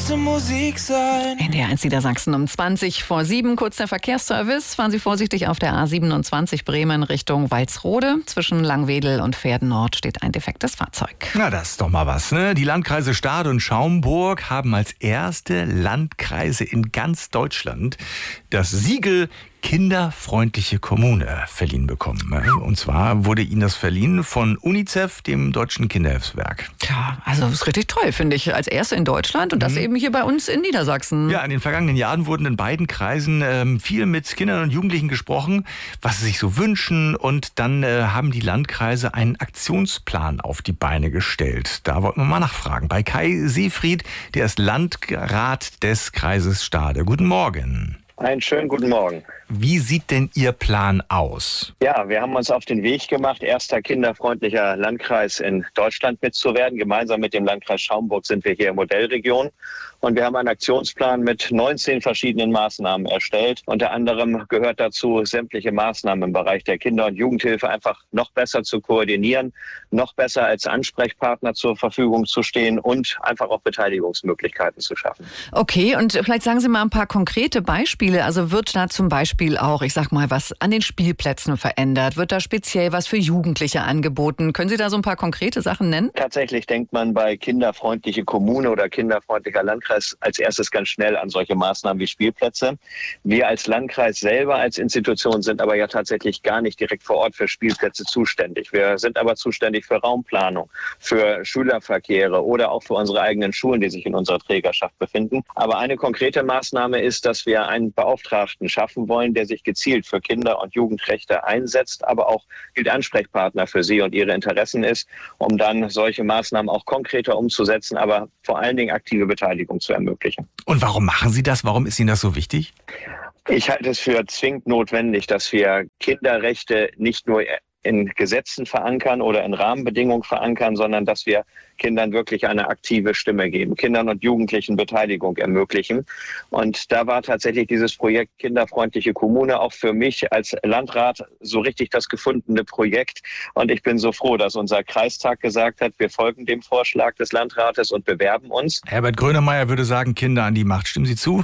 sollte Musik sein. NDR 1 Niedersachsen um 20:07, kurz der Verkehrsservice. Fahren Sie vorsichtig auf der A27 Bremen Richtung Walsrode. Zwischen Langwedel und Pferdennord steht ein defektes Fahrzeug. Na, das ist doch mal was, ne? Die Landkreise Stade und Schaumburg haben als erste Landkreise in ganz Deutschland das Siegel kinderfreundliche Kommune verliehen bekommen. Und zwar wurde ihnen das verliehen von UNICEF, dem Deutschen Kinderhilfswerk. Ja, also das ist richtig toll, finde ich. Als erste in Deutschland und das eben hier bei uns in Niedersachsen. Ja, in den vergangenen Jahren wurden in beiden Kreisen viel mit Kindern und Jugendlichen gesprochen, was sie sich so wünschen. Und dann haben die Landkreise einen Aktionsplan auf die Beine gestellt. Da wollten wir mal nachfragen. Bei Kai Seefried, der ist Landrat des Kreises Stade. Guten Morgen. Einen schönen guten Morgen. Wie sieht denn Ihr Plan aus? Ja, wir haben uns auf den Weg gemacht, erster kinderfreundlicher Landkreis in Deutschland mitzuwerden. Gemeinsam mit dem Landkreis Schaumburg sind wir hier Modellregion. Und wir haben einen Aktionsplan mit 19 verschiedenen Maßnahmen erstellt. Unter anderem gehört dazu, sämtliche Maßnahmen im Bereich der Kinder- und Jugendhilfe einfach noch besser zu koordinieren, noch besser als Ansprechpartner zur Verfügung zu stehen und einfach auch Beteiligungsmöglichkeiten zu schaffen. Okay, und vielleicht sagen Sie mal ein paar konkrete Beispiele. Also wird da zum Beispiel auch, ich sag mal, was an den Spielplätzen verändert? Wird da speziell was für Jugendliche angeboten? Können Sie da so ein paar konkrete Sachen nennen? Tatsächlich denkt man bei kinderfreundliche Kommune oder kinderfreundlicher Landkreis als erstes ganz schnell an solche Maßnahmen wie Spielplätze. Wir als Landkreis selber, als Institution sind aber ja tatsächlich gar nicht direkt vor Ort für Spielplätze zuständig. Wir sind aber zuständig für Raumplanung, für Schülerverkehre oder auch für unsere eigenen Schulen, die sich in unserer Trägerschaft befinden. Aber eine konkrete Maßnahme ist, dass wir einen Beauftragten schaffen wollen, der sich gezielt für Kinder- und Jugendrechte einsetzt, aber auch Ansprechpartner für sie und ihre Interessen ist, um dann solche Maßnahmen auch konkreter umzusetzen, aber vor allen Dingen aktive Beteiligung zu ermöglichen. Und warum machen Sie das? Warum ist Ihnen das so wichtig? Ich halte es für zwingend notwendig, dass wir Kinderrechte nicht nur in Gesetzen verankern oder in Rahmenbedingungen verankern, sondern dass wir Kindern wirklich eine aktive Stimme geben, Kindern und Jugendlichen Beteiligung ermöglichen. Und da war tatsächlich dieses Projekt Kinderfreundliche Kommune auch für mich als Landrat so richtig das gefundene Projekt. Und ich bin so froh, dass unser Kreistag gesagt hat, wir folgen dem Vorschlag des Landrates und bewerben uns. Herbert Grönemeyer würde sagen, Kinder an die Macht. Stimmen Sie zu?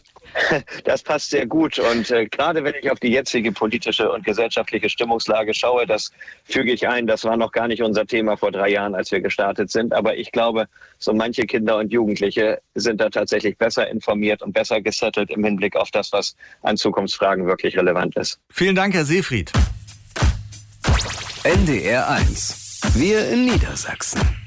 Das passt sehr gut und gerade wenn ich auf die jetzige politische und gesellschaftliche Stimmungslage schaue, das füge ich ein, das war noch gar nicht unser Thema vor 3 Jahren, als wir gestartet sind, aber ich glaube, so manche Kinder und Jugendliche sind da tatsächlich besser informiert und besser gesettelt im Hinblick auf das, was an Zukunftsfragen wirklich relevant ist. Vielen Dank, Herr Seefried. NDR 1. Wir in Niedersachsen.